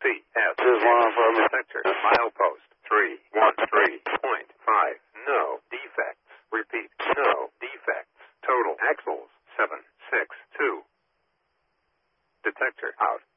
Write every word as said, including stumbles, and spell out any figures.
S. This is one from Detector. Milepost. three one three point five. No defects. Repeat. No defects. Total axles. seven six two. Detector out.